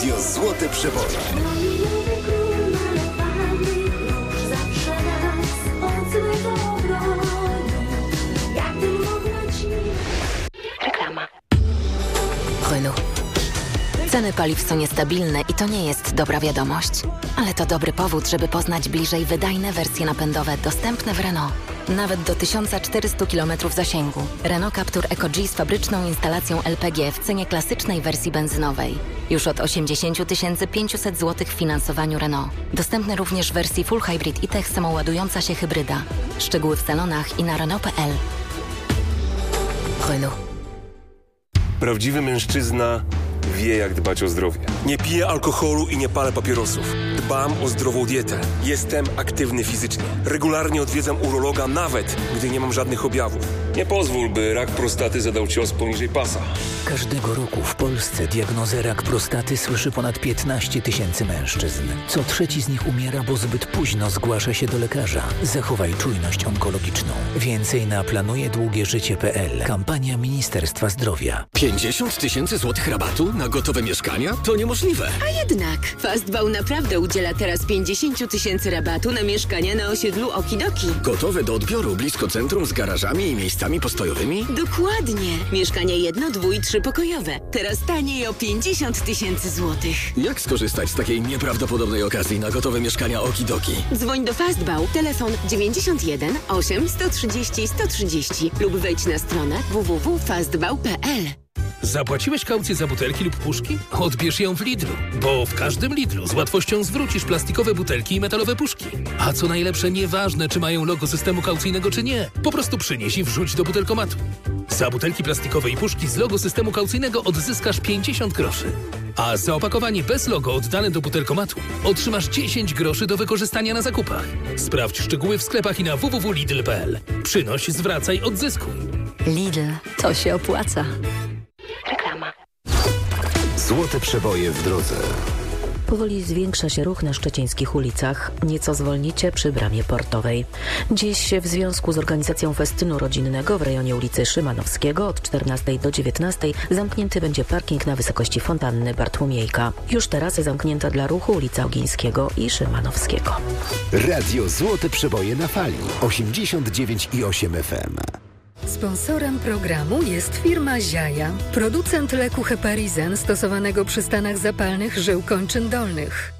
Radio Złote Przeboje. Reklama. Renault. Ceny paliw są niestabilne i to nie jest dobra wiadomość. Ale to dobry powód, żeby poznać bliżej wydajne wersje napędowe dostępne w Renault. Nawet do 1400 km zasięgu. Renault Captur Eco G z fabryczną instalacją LPG w cenie klasycznej wersji benzynowej. Już od 80 500 zł w finansowaniu Renault. Dostępny również w wersji Full Hybrid i Tech samoładująca się hybryda. Szczegóły w salonach i na Renault.pl. Renault. Prawdziwy mężczyzna wie, jak dbać o zdrowie. Nie piję alkoholu i nie palę papierosów. Dbam o zdrową dietę. Jestem aktywny fizycznie. Regularnie odwiedzam urologa, nawet gdy nie mam żadnych objawów. Nie pozwól, by rak prostaty zadał cios poniżej pasa. Każdego roku w Polsce diagnozę rak prostaty słyszy ponad 15 000 mężczyzn. Co trzeci z nich umiera, bo zbyt późno zgłasza się do lekarza. Zachowaj czujność onkologiczną. Więcej na planujedługieżycie.pl. Kampania Ministerstwa Zdrowia. 50 000 złotych rabatu na gotowe mieszkania? To niemożliwe. A jednak Fastbał naprawdę udziela teraz 50 000 rabatu na mieszkania na osiedlu Okidoki. Gotowe do odbioru blisko centrum z garażami i miejscami postojowymi? Dokładnie. Mieszkania 1-, 2- i 3-pokojowe. Teraz taniej o 50 000 złotych. Jak skorzystać z takiej nieprawdopodobnej okazji na gotowe mieszkania Okidoki? Dzwoń do Fastbał. Telefon 91 8 130 130 lub wejdź na stronę www.fastbał.pl. Zapłaciłeś kaucję za butelki lub puszki? Odbierz ją w Lidlu, bo w każdym Lidlu z łatwością zwrócisz plastikowe butelki i metalowe puszki. A co najlepsze, nieważne, czy mają logo systemu kaucyjnego, czy nie. Po prostu przynieś i wrzuć do butelkomatu. Za butelki plastikowe i puszki z logo systemu kaucyjnego odzyskasz 50 groszy. A za opakowanie bez logo oddane do butelkomatu otrzymasz 10 groszy do wykorzystania na zakupach. Sprawdź szczegóły w sklepach i na www.lidl.pl. Przynoś, zwracaj, odzyskuj. Lidl. To się opłaca. Reklama. Złote Przeboje w drodze. Powoli zwiększa się ruch na szczecińskich ulicach. Nieco zwolnicie przy bramie portowej. Dziś w związku z organizacją festynu rodzinnego w rejonie ulicy Szymanowskiego od 14 do 19 zamknięty będzie parking na wysokości fontanny Bartłomiejka. Już teraz zamknięta dla ruchu ulica Ogińskiego i Szymanowskiego. Radio Złote Przeboje na fali 89,8 FM. Sponsorem programu jest firma Ziaja, producent leku Heparizen stosowanego przy stanach zapalnych żył kończyn dolnych.